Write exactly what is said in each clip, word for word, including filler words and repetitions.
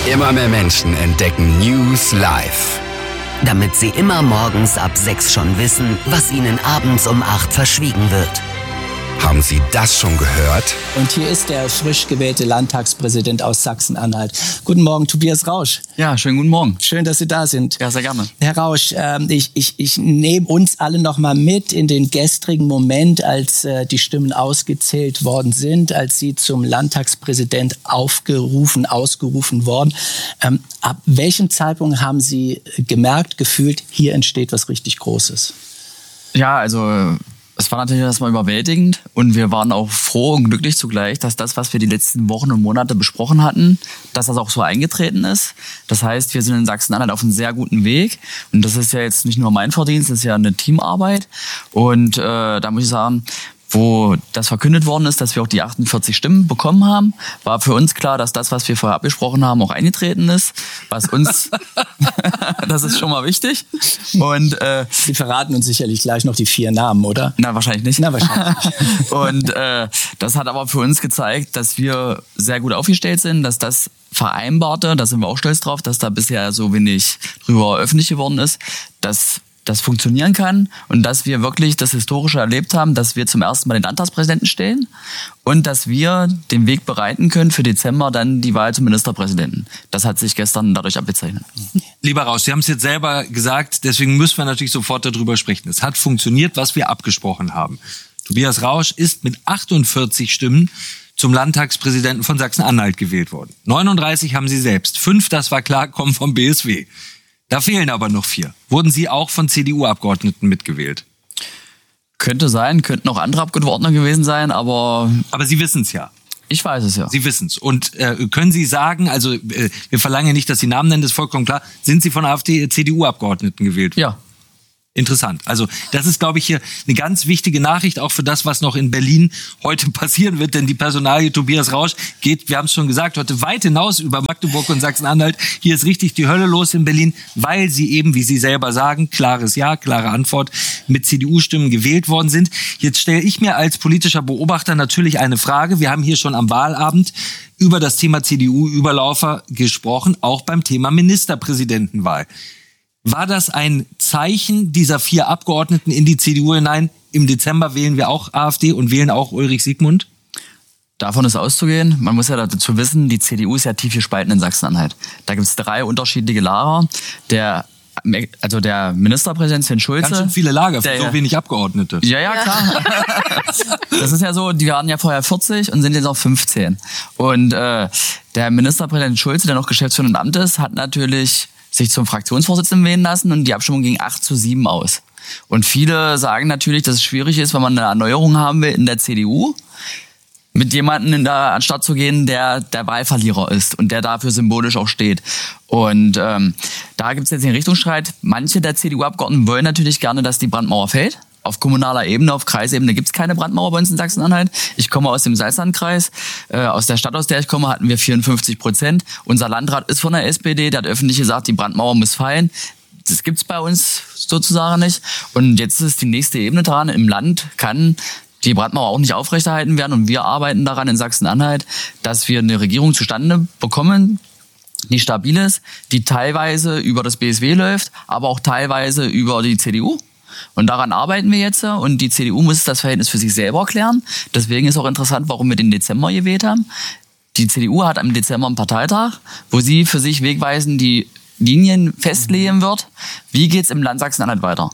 Immer mehr Menschen entdecken News live. Damit sie immer morgens ab sechs schon wissen, was ihnen abends um acht verschwiegen wird. Haben Sie das schon gehört? Und hier ist der frisch gewählte Landtagspräsident aus Sachsen-Anhalt. Guten Morgen, Tobias Rausch. Ja, schönen guten Morgen. Schön, dass Sie da sind. Ja, sehr gerne. Herr Rausch, äh, ich, ich, ich nehme uns alle noch mal mit in den gestrigen Moment, als äh, die Stimmen ausgezählt worden sind, als Sie zum Landtagspräsident aufgerufen, ausgerufen worden. Ähm, ab welchem Zeitpunkt haben Sie gemerkt, gefühlt, hier entsteht was richtig Großes? Ja, also es war natürlich erstmal überwältigend und wir waren auch froh und glücklich zugleich, dass das, was wir die letzten Wochen und Monate besprochen hatten, dass das auch so eingetreten ist. Das heißt, wir sind in Sachsen-Anhalt auf einem sehr guten Weg und das ist ja jetzt nicht nur mein Verdienst, das ist ja eine Teamarbeit und äh, da muss ich sagen, wo das verkündet worden ist, dass wir auch die achtundvierzig Stimmen bekommen haben, war für uns klar, dass das, was wir vorher abgesprochen haben, auch eingetreten ist. Was uns, das ist schon mal wichtig. Und äh, Sie verraten uns sicherlich gleich noch die vier Namen, oder? Na, wahrscheinlich nicht. Na, wahrscheinlich. Und äh, das hat aber für uns gezeigt, dass wir sehr gut aufgestellt sind, dass das Vereinbarte, da sind wir auch stolz drauf, dass da bisher so wenig drüber öffentlich geworden ist, dass das funktionieren kann und dass wir wirklich das Historische erlebt haben, dass wir zum ersten Mal den Landtagspräsidenten stellen und dass wir den Weg bereiten können für Dezember dann die Wahl zum Ministerpräsidenten. Das hat sich gestern dadurch abgezeichnet. Lieber Rausch, Sie haben es jetzt selber gesagt, deswegen müssen wir natürlich sofort darüber sprechen. Es hat funktioniert, was wir abgesprochen haben. Tobias Rausch ist mit achtundvierzig Stimmen zum Landtagspräsidenten von Sachsen-Anhalt gewählt worden. neununddreißig haben Sie selbst. Fünf, das war klar, kommen vom B S W. Da fehlen aber noch vier. Wurden Sie auch von C D U-Abgeordneten mitgewählt? Könnte sein, könnten auch andere Abgeordnete gewesen sein, aber... Aber Sie wissen es ja. Ich weiß es ja. Sie wissen es. Und äh, können Sie sagen, also äh, wir verlangen ja nicht, dass Sie Namen nennen, das ist vollkommen klar, sind Sie von AfD, C D U-Abgeordneten gewählt worden? Ja. Interessant. Also das ist, glaube ich, hier eine ganz wichtige Nachricht, auch für das, was noch in Berlin heute passieren wird. Denn die Personalie Tobias Rausch geht, wir haben es schon gesagt, heute weit hinaus über Magdeburg und Sachsen-Anhalt. Hier ist richtig die Hölle los in Berlin, weil Sie eben, wie Sie selber sagen, klares Ja, klare Antwort, mit C D U-Stimmen gewählt worden sind. Jetzt stelle ich mir als politischer Beobachter natürlich eine Frage. Wir haben hier schon am Wahlabend über das Thema C D U-Überlaufer gesprochen, auch beim Thema Ministerpräsidentenwahl. War das ein Zeichen dieser vier Abgeordneten in die C D U hinein? Im Dezember wählen wir auch AfD und wählen auch Ulrich Siegmund? Davon ist auszugehen. Man muss ja dazu wissen, die C D U ist ja tief gespalten in Sachsen-Anhalt. Da gibt es drei unterschiedliche Lager. Der Also der Ministerpräsident Sven Schulze. Ganz schön viele Lager für der, so wenig Abgeordnete. Ja, ja, klar. Das ist ja so, die waren ja vorher vierzig und sind jetzt auf fünfzehn. Und äh, der Ministerpräsident Schulze, der noch Geschäftsführer im Amt ist, hat natürlich sich zum Fraktionsvorsitzenden wählen lassen und die Abstimmung ging acht zu sieben aus. Und viele sagen natürlich, dass es schwierig ist, wenn man eine Erneuerung haben will in der C D U, mit jemandem in der anstatt zu gehen, der der Wahlverlierer ist und der dafür symbolisch auch steht. Und ähm, da gibt es jetzt den Richtungsstreit. Manche der C D U-Abgeordneten wollen natürlich gerne, dass die Brandmauer fällt. Auf kommunaler Ebene, auf Kreisebene gibt es keine Brandmauer bei uns in Sachsen-Anhalt. Ich komme aus dem Salzlandkreis. Äh, aus der Stadt, aus der ich komme, hatten wir vierundfünfzig Prozent. Unser Landrat ist von der S P D, der hat öffentlich gesagt, die Brandmauer muss fallen. Das gibt's bei uns sozusagen nicht. Und jetzt ist die nächste Ebene dran. Im Land kann die Brandmauer auch nicht aufrechterhalten werden. Und wir arbeiten daran in Sachsen-Anhalt, dass wir eine Regierung zustande bekommen, die stabil ist, die teilweise über das B S W läuft, aber auch teilweise über die C D U. Und daran arbeiten wir jetzt und die C D U muss das Verhältnis für sich selber klären. Deswegen ist auch interessant, warum wir den Dezember gewählt haben. Die C D U hat im Dezember einen Parteitag, wo sie für sich wegweisend die Linien festlegen wird. Wie geht's im Land Sachsen-Anhalt weiter?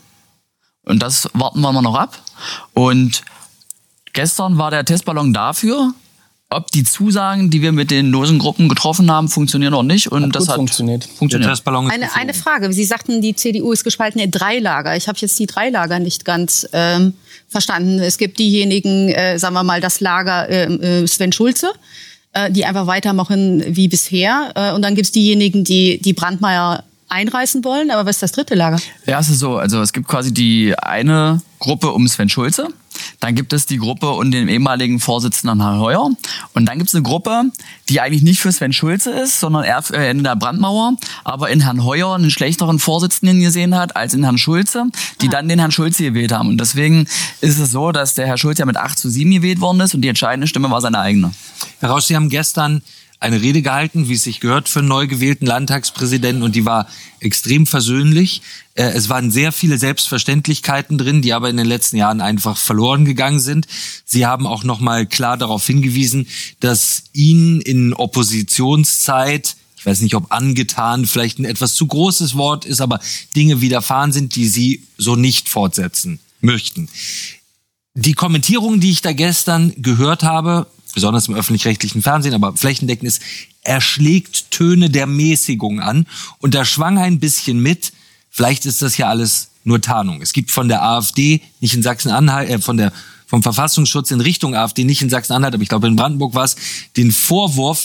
Und das warten wir mal noch ab. Und gestern war der Testballon dafür, ob die Zusagen, die wir mit den losen Gruppen getroffen haben, funktionieren oder nicht. Und hat das gut hat funktioniert. funktioniert. Eine, eine Frage. Sie sagten, die C D U ist gespalten in drei Lager. Ich habe jetzt die drei Lager nicht ganz ähm, verstanden. Es gibt diejenigen, äh, sagen wir mal, das Lager äh, Sven Schulze, äh, die einfach weitermachen wie bisher. Äh, und dann gibt es diejenigen, die die Brandmauer einreißen wollen. Aber was ist das dritte Lager? Ja, es ist so. Also es gibt quasi die eine Gruppe um Sven Schulze. Dann gibt es die Gruppe und den ehemaligen Vorsitzenden Herrn Heuer. Und dann gibt es eine Gruppe, die eigentlich nicht für Sven Schulze ist, sondern eher in der Brandmauer, aber in Herrn Heuer einen schlechteren Vorsitzenden gesehen hat als in Herrn Schulze, die ah. dann den Herrn Schulze gewählt haben. Und deswegen ist es so, dass der Herr Schulze ja mit acht zu sieben gewählt worden ist und die entscheidende Stimme war seine eigene. Herr Rausch, Sie haben gestern eine Rede gehalten, wie es sich gehört für einen neu gewählten Landtagspräsidenten, und die war extrem versöhnlich. Es waren sehr viele Selbstverständlichkeiten drin, die aber in den letzten Jahren einfach verloren gegangen sind. Sie haben auch noch mal klar darauf hingewiesen, dass Ihnen in Oppositionszeit, ich weiß nicht, ob angetan vielleicht ein etwas zu großes Wort ist, aber Dinge widerfahren sind, die Sie so nicht fortsetzen möchten. Die Kommentierung, die ich da gestern gehört habe, besonders im öffentlich-rechtlichen Fernsehen, aber flächendeckend, ist, er schlägt Töne der Mäßigung an. Und da schwang ein bisschen mit, vielleicht ist das ja alles nur Tarnung. Es gibt von der AfD, nicht in Sachsen-Anhalt, äh, von der vom Verfassungsschutz in Richtung AfD, nicht in Sachsen-Anhalt, aber ich glaube in Brandenburg war es, den Vorwurf,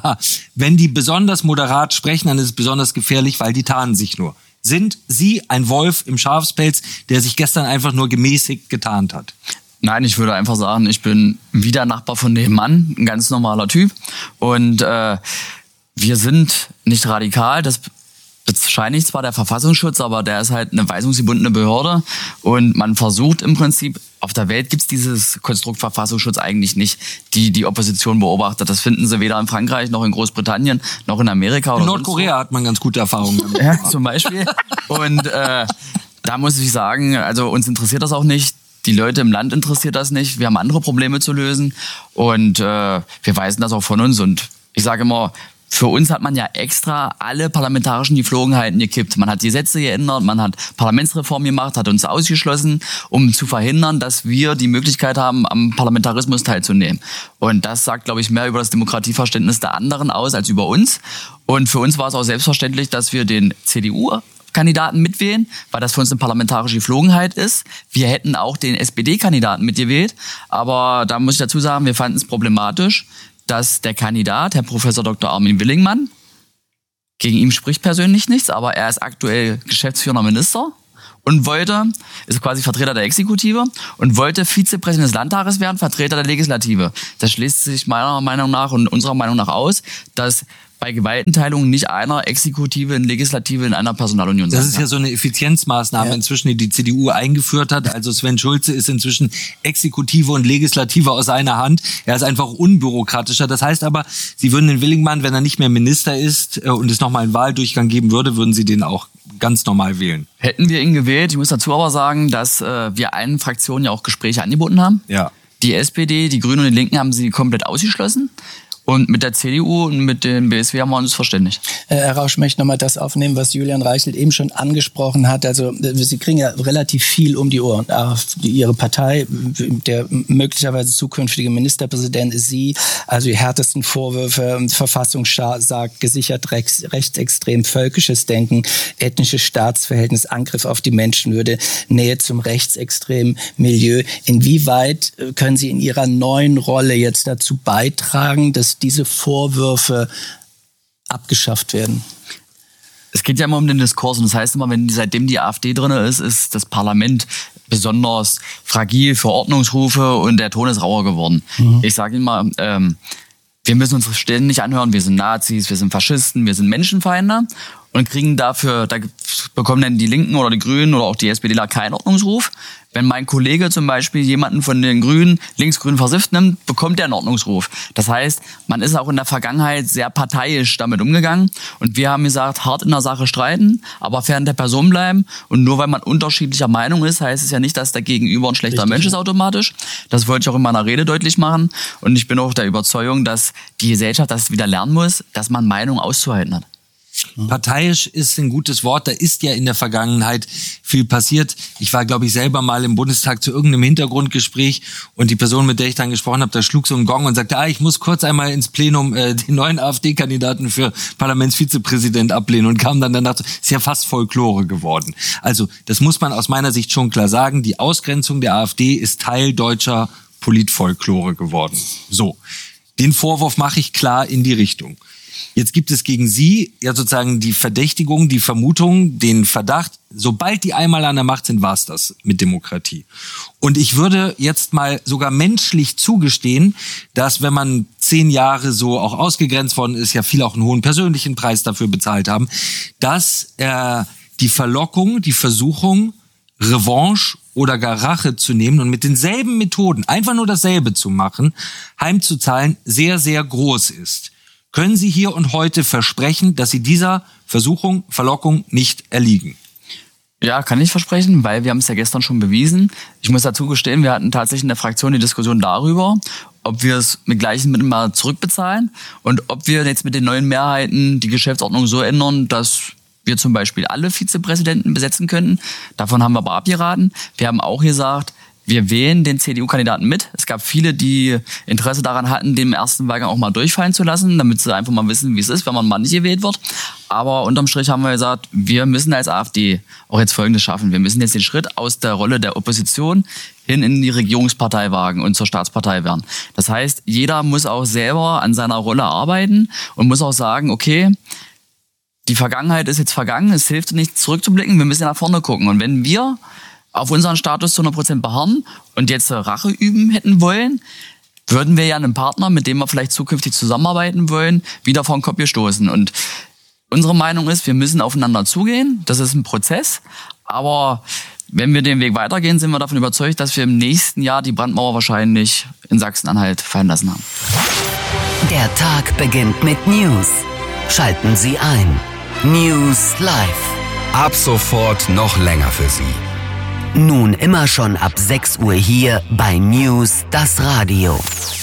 wenn die besonders moderat sprechen, dann ist es besonders gefährlich, weil die tarnen sich nur. Sind Sie ein Wolf im Schafspelz, der sich gestern einfach nur gemäßigt getarnt hat? Nein, ich würde einfach sagen, ich bin wieder Nachbar von dem Mann, ein ganz normaler Typ. Und äh, wir sind nicht radikal, das bescheinigt zwar der Verfassungsschutz, aber der ist halt eine weisungsgebundene Behörde. Und man versucht im Prinzip, auf der Welt gibt's dieses Konstrukt Verfassungsschutz eigentlich nicht, die die Opposition beobachtet. Das finden sie weder in Frankreich, noch in Großbritannien, noch in Amerika. Oder in Nordkorea hat man ganz gute Erfahrungen damit. Ja, zum Beispiel. Und äh, da muss ich sagen, also uns interessiert das auch nicht. Die Leute im Land interessiert das nicht. Wir haben andere Probleme zu lösen. Und äh, wir weisen das auch von uns. Und ich sage immer, für uns hat man ja extra alle parlamentarischen Geflogenheiten gekippt. Man hat die Gesetze geändert, man hat Parlamentsreform gemacht, hat uns ausgeschlossen, um zu verhindern, dass wir die Möglichkeit haben, am Parlamentarismus teilzunehmen. Und das sagt, glaube ich, mehr über das Demokratieverständnis der anderen aus als über uns. Und für uns war es auch selbstverständlich, dass wir den C D U Kandidaten mitwählen, weil das für uns eine parlamentarische Geflogenheit ist. Wir hätten auch den S P D-Kandidaten mitgewählt, aber da muss ich dazu sagen, wir fanden es problematisch, dass der Kandidat, Herr Professor Doktor Armin Willingmann, gegen ihn spricht persönlich nichts, aber er ist aktuell geschäftsführender Minister und wollte, ist quasi Vertreter der Exekutive und wollte Vizepräsident des Landtages werden, Vertreter der Legislative. Das schließt sich meiner Meinung nach und unserer Meinung nach aus, dass bei Gewaltenteilung nicht einer Exekutive und Legislative in einer Personalunion sein Das ist ja so eine Effizienzmaßnahme Ja. inzwischen, die die C D U eingeführt hat. Also Sven Schulze ist inzwischen Exekutive und Legislative aus einer Hand. Er ist einfach unbürokratischer. Das heißt aber, Sie würden den Willingmann, wenn er nicht mehr Minister ist äh, und es nochmal einen Wahldurchgang geben würde, würden Sie den auch ganz normal wählen. Hätten wir ihn gewählt, ich muss dazu aber sagen, dass äh, wir allen Fraktionen ja auch Gespräche angeboten haben. Ja. Die S P D, die Grünen und die Linken haben sie komplett ausgeschlossen. Und mit der C D U und mit dem B S W haben wir uns verständigt. Äh, Herr Rausch, ich möchte nochmal das aufnehmen, was Julian Reichelt eben schon angesprochen hat. Also äh, Sie kriegen ja relativ viel um die Ohren. Äh, Ihre Partei, der möglicherweise zukünftige Ministerpräsident ist Sie. Also die härtesten Vorwürfe, Verfassungsstaat sagt, gesichert rechts, rechtsextrem, völkisches Denken, ethnisches Staatsverhältnis, Angriff auf die Menschenwürde, Nähe zum rechtsextremen Milieu. Inwieweit äh, können Sie in Ihrer neuen Rolle jetzt dazu beitragen, dass diese Vorwürfe abgeschafft werden? Es geht ja immer um den Diskurs und das heißt immer, wenn seitdem die AfD drin ist, ist das Parlament besonders fragil für Ordnungsrufe und der Ton ist rauer geworden. Mhm. Ich sage Ihnen mal, ähm, wir müssen uns ständig anhören, wir sind Nazis, wir sind Faschisten, wir sind Menschenfeinde und kriegen dafür, da bekommen dann die Linken oder die Grünen oder auch die SPDler keinen Ordnungsruf. Wenn mein Kollege zum Beispiel jemanden von den Grünen, linksgrün versifft nimmt, bekommt er einen Ordnungsruf. Das heißt, man ist auch in der Vergangenheit sehr parteiisch damit umgegangen. Und wir haben gesagt, hart in der Sache streiten, aber fair in der Person bleiben. Und nur weil man unterschiedlicher Meinung ist, heißt es ja nicht, dass der Gegenüber ein schlechter Richtig. Mensch ist automatisch. Das wollte ich auch in meiner Rede deutlich machen. Und ich bin auch der Überzeugung, dass die Gesellschaft das wieder lernen muss, dass man Meinung auszuhalten hat. Parteiisch ist ein gutes Wort. Da ist ja in der Vergangenheit viel passiert. Ich war, glaube ich, selber mal im Bundestag zu irgendeinem Hintergrundgespräch und die Person, mit der ich dann gesprochen habe, da schlug so ein Gong und sagte, ah, ich muss kurz einmal ins Plenum äh, den neuen AfD-Kandidaten für Parlamentsvizepräsident ablehnen und kam dann danach, ist ja fast Folklore geworden. Also das muss man aus meiner Sicht schon klar sagen. Die Ausgrenzung der AfD ist Teil deutscher Politfolklore geworden. So, den Vorwurf mache ich klar in die Richtung. Jetzt gibt es gegen Sie ja sozusagen die Verdächtigung, die Vermutung, den Verdacht, sobald die einmal an der Macht sind, war's das mit Demokratie. Und ich würde jetzt mal sogar menschlich zugestehen, dass wenn man zehn Jahre so auch ausgegrenzt worden ist, ja viele auch einen hohen persönlichen Preis dafür bezahlt haben, dass äh, die Verlockung, die Versuchung, Revanche oder gar Rache zu nehmen und mit denselben Methoden einfach nur dasselbe zu machen, heimzuzahlen, sehr, sehr groß ist. Können Sie hier und heute versprechen, dass Sie dieser Versuchung, Verlockung nicht erliegen? Ja, kann ich versprechen, weil wir haben es ja gestern schon bewiesen. Ich muss dazu gestehen, wir hatten tatsächlich in der Fraktion die Diskussion darüber, ob wir es mit gleichen Mitteln mal zurückbezahlen und ob wir jetzt mit den neuen Mehrheiten die Geschäftsordnung so ändern, dass wir zum Beispiel alle Vizepräsidenten besetzen könnten. Davon haben wir aber abgeraten. Wir haben auch gesagt, wir wählen den C D U-Kandidaten mit. Es gab viele, die Interesse daran hatten, den ersten Wahlgang auch mal durchfallen zu lassen, damit sie einfach mal wissen, wie es ist, wenn man mal nicht gewählt wird. Aber unterm Strich haben wir gesagt, wir müssen als AfD auch jetzt Folgendes schaffen. Wir müssen jetzt den Schritt aus der Rolle der Opposition hin in die Regierungspartei wagen und zur Staatspartei werden. Das heißt, jeder muss auch selber an seiner Rolle arbeiten und muss auch sagen, okay, die Vergangenheit ist jetzt vergangen, es hilft nicht zurückzublicken, wir müssen nach vorne gucken. Und wenn wir auf unseren Status zu hundert Prozent beharren und jetzt Rache üben hätten wollen, würden wir ja einen Partner, mit dem wir vielleicht zukünftig zusammenarbeiten wollen, wieder vor den Kopf gestoßen. Und unsere Meinung ist, wir müssen aufeinander zugehen. Das ist ein Prozess. Aber wenn wir den Weg weitergehen, sind wir davon überzeugt, dass wir im nächsten Jahr die Brandmauer wahrscheinlich in Sachsen-Anhalt fallen lassen haben. Der Tag beginnt mit News. Schalten Sie ein. News Live. Ab sofort noch länger für Sie. Nun immer schon ab sechs Uhr hier bei News das Radio.